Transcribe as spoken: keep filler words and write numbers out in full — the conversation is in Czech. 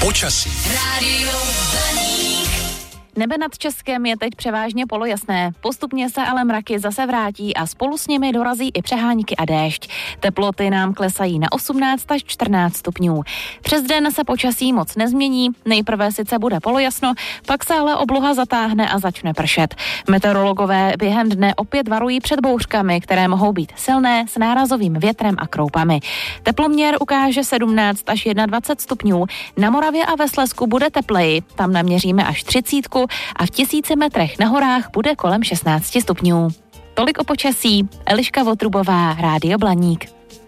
Počasí. Rádio Blaník. Nebe nad Českem je teď převážně polojasné. Postupně se ale mraky zase vrátí a spolu s nimi dorazí i přehánky a déšť. Teploty nám klesají na osmnáct až čtrnáct stupňů. Přes den se počasí moc nezmění. Nejprve sice bude polojasno, pak se ale obloha zatáhne a začne pršet. Meteorologové během dne opět varují před bouřkami, které mohou být silné s nárazovým větrem a kroupami. Teploměr ukáže sedmnáct až dvacet jedna stupňů. Na Moravě a ve Slezsku bude tepleji. Tam naměříme až třicítku a v tisíci metrech na horách bude kolem šestnáct stupňů. Tolik o počasí. Eliška Votrubová, Rádio Blaník.